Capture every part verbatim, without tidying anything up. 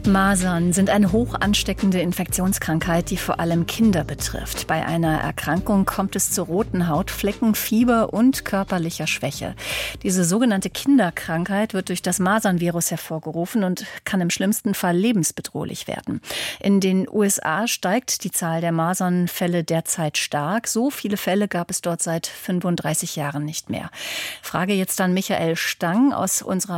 Masern sind eine hoch ansteckende Infektionskrankheit, die vor allem Kinder betrifft. Bei einer Erkrankung kommt es zu roten Hautflecken, Fieber und körperlicher Schwäche. Diese sogenannte Kinderkrankheit wird durch das Masernvirus hervorgerufen und kann im schlimmsten Fall lebensbedrohlich werden. In den U S A steigt die Zahl der Masernfälle derzeit stark. So viele Fälle gab es dort seit fünfunddreißig Jahren nicht mehr. Frage jetzt an Michael Stang aus unserer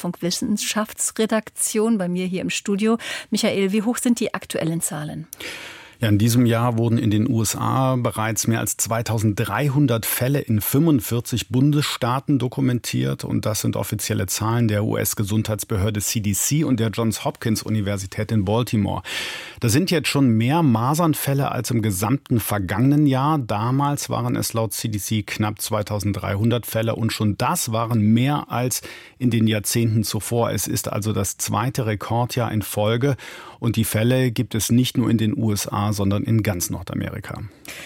Deutschlandfunk-Wissenschaftsredaktion bei mir hier im Studio. Michael, wie hoch sind die aktuellen Zahlen? Ja, in diesem Jahr wurden in den U S A bereits mehr als zweitausenddreihundert Fälle in fünfundvierzig Bundesstaaten dokumentiert. Und das sind offizielle Zahlen der U S-Gesundheitsbehörde C D C und der Johns Hopkins Universität in Baltimore. Da sind jetzt schon mehr Masernfälle als im gesamten vergangenen Jahr. Damals waren es laut C D C knapp zweitausenddreihundert Fälle und schon das waren mehr als in den Jahrzehnten zuvor. Es ist also das zweite Rekordjahr in Folge. Und die Fälle gibt es nicht nur in den U S A, sondern in ganz Nordamerika.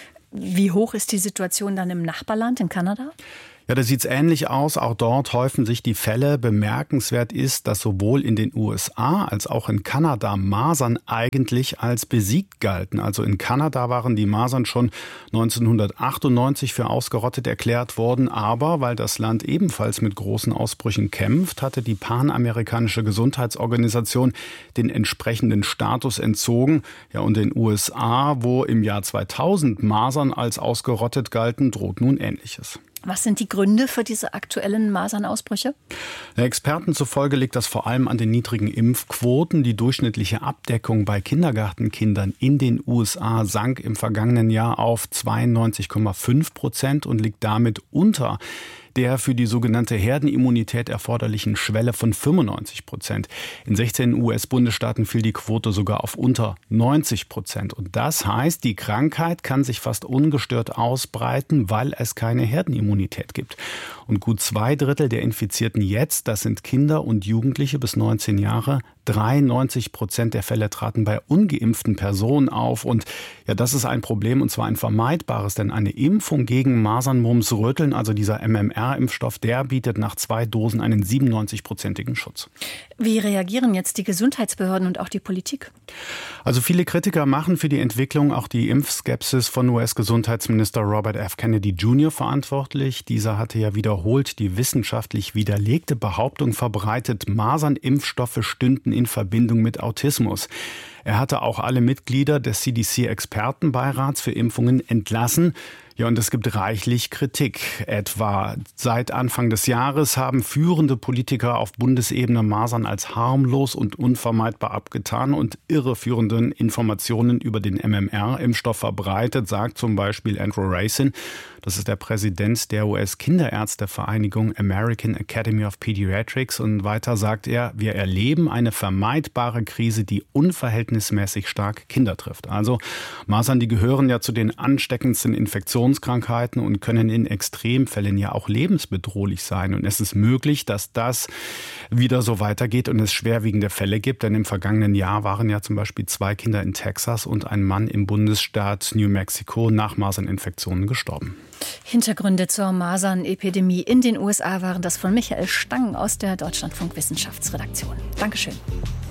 Wie hoch ist die Situation dann im Nachbarland, in Kanada? Ja, da sieht's ähnlich aus. Auch dort häufen sich die Fälle. Bemerkenswert ist, dass sowohl in den U S A als auch in Kanada Masern eigentlich als besiegt galten. Also in Kanada waren die Masern schon neunzehnhundertachtundneunzig für ausgerottet erklärt worden. Aber weil das Land ebenfalls mit großen Ausbrüchen kämpft, hatte die Panamerikanische Gesundheitsorganisation den entsprechenden Status entzogen. Ja, und in den U S A, wo im Jahr zweitausend Masern als ausgerottet galten, droht nun Ähnliches. Was sind die Gründe für diese aktuellen Masernausbrüche? Der Experten zufolge liegt das vor allem an den niedrigen Impfquoten. Die durchschnittliche Abdeckung bei Kindergartenkindern in den U S A sank im vergangenen Jahr auf zweiundneunzig Komma fünf Prozent und liegt damit unter der für die sogenannte Herdenimmunität erforderlichen Schwelle von fünfundneunzig Prozent. In sechzehn U S-Bundesstaaten fiel die Quote sogar auf unter neunzig Prozent. Und das heißt, die Krankheit kann sich fast ungestört ausbreiten, weil es keine Herdenimmunität gibt. Und gut zwei Drittel der Infizierten jetzt, das sind Kinder und Jugendliche bis neunzehn Jahre. dreiundneunzig Prozent der Fälle traten bei ungeimpften Personen auf. Und ja, das ist ein Problem, und zwar ein vermeidbares, denn eine Impfung gegen Masern, Mumps, Röteln, also dieser M M R-Impfstoff, der bietet nach zwei Dosen einen siebenundneunzig-prozentigen Schutz. Wie reagieren jetzt die Gesundheitsbehörden und auch die Politik? Also viele Kritiker machen für die Entwicklung auch die Impfskepsis von U S-Gesundheitsminister Robert F. Kennedy Junior verantwortlich. Dieser hatte ja wiederholt die wissenschaftlich widerlegte Behauptung verbreitet, Masernimpfstoffe stünden in Verbindung mit Autismus. Er hatte auch alle Mitglieder des C D C-Expertenbeirats für Impfungen entlassen. Ja, und es gibt reichlich Kritik. Etwa seit Anfang des Jahres haben führende Politiker auf Bundesebene Masern als harmlos und unvermeidbar abgetan und irreführende Informationen über den M M R-Impfstoff verbreitet, sagt zum Beispiel Andrew Racine. Das ist der Präsident der U S-Kinderärztevereinigung American Academy of Pediatrics. Und weiter sagt er, wir erleben eine vermeidbare Krise, die unverhältnismäßig stark Kinder trifft. Also Masern, die gehören ja zu den ansteckendsten Infektionskrankheiten und können in Extremfällen ja auch lebensbedrohlich sein. Und es ist möglich, dass das wieder so weitergeht und es schwerwiegende Fälle gibt. Denn im vergangenen Jahr waren ja zum Beispiel zwei Kinder in Texas und ein Mann im Bundesstaat New Mexico nach Maserninfektionen gestorben. Hintergründe zur Masernepidemie in den U S A waren das von Michael Stang aus der Deutschlandfunk Wissenschaftsredaktion. Dankeschön.